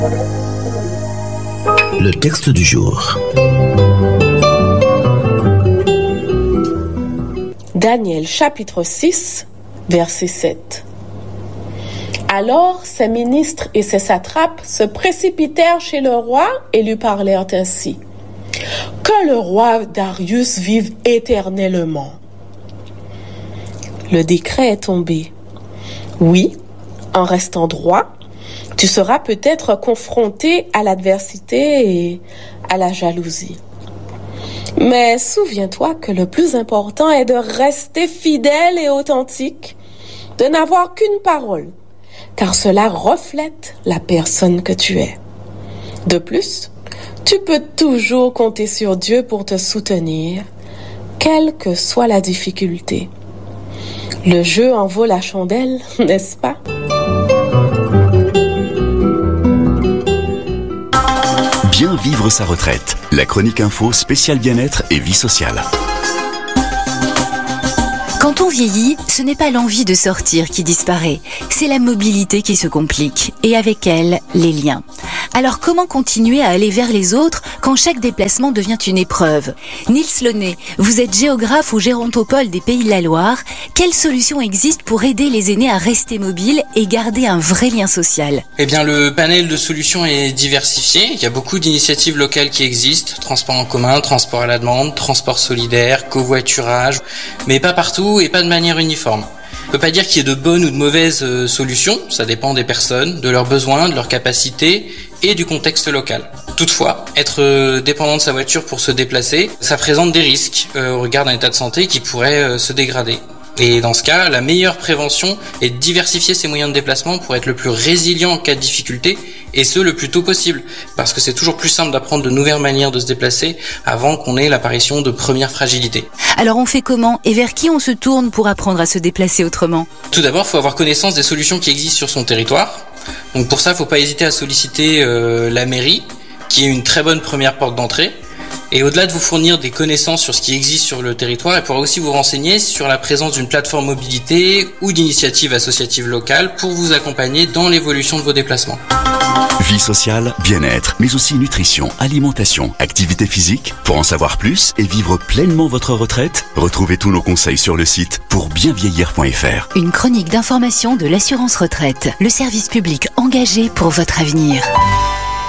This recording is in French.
Le texte du jour. Daniel chapitre 6, verset 7. Alors ses ministres et ses satrapes se précipitèrent chez le roi et lui parlèrent ainsi. Que le roi Darius vive éternellement. Le décret est tombé. Oui, en restant droit, tu seras peut-être confronté à l'adversité et à la jalousie. Mais souviens-toi que le plus important est de rester fidèle et authentique, de n'avoir qu'une parole, car cela reflète la personne que tu es. De plus, tu peux toujours compter sur Dieu pour te soutenir, quelle que soit la difficulté. Le jeu en vaut la chandelle, n'est-ce pas? Bien vivre sa retraite. La chronique info spéciale bien-être et vie sociale. Quand on vieillit, ce n'est pas l'envie de sortir qui disparaît, c'est la mobilité qui se complique, et avec elle, les liens. Alors comment continuer à aller vers les autres quand chaque déplacement devient une épreuve? Nils Launay, vous êtes géographe ou gérontopole des Pays de la Loire. Quelles solutions existent pour aider les aînés à rester mobiles et garder un vrai lien social? Eh bien, le panel de solutions est diversifié. Il y a beaucoup d'initiatives locales qui existent. Transport en commun, transport à la demande, transport solidaire, covoiturage. Mais pas partout et pas de manière uniforme. On ne peut pas dire qu'il y ait de bonnes ou de mauvaises solutions. Ça dépend des personnes, de leurs besoins, de leurs capacités et du contexte local. Toutefois, être dépendant de sa voiture pour se déplacer, ça présente des risques au regard d'un état de santé qui pourrait se dégrader. Et dans ce cas, la meilleure prévention est de diversifier ses moyens de déplacement pour être le plus résilient en cas de difficulté, et ce le plus tôt possible, parce que c'est toujours plus simple d'apprendre de nouvelles manières de se déplacer avant qu'on ait l'apparition de premières fragilités. Alors on fait comment et vers qui on se tourne pour apprendre à se déplacer autrement? Tout d'abord, il faut avoir connaissance des solutions qui existent sur son territoire. Donc pour ça, il ne faut pas hésiter à solliciter la mairie, qui est une très bonne première porte d'entrée. Et au-delà de vous fournir des connaissances sur ce qui existe sur le territoire, elle pourra aussi vous renseigner sur la présence d'une plateforme mobilité ou d'initiatives associatives locales pour vous accompagner dans l'évolution de vos déplacements. Vie sociale, bien-être, mais aussi nutrition, alimentation, activité physique. Pour en savoir plus et vivre pleinement votre retraite, retrouvez tous nos conseils sur le site pourbienvieillir.fr. Une chronique d'information de l'assurance retraite, le service public engagé pour votre avenir.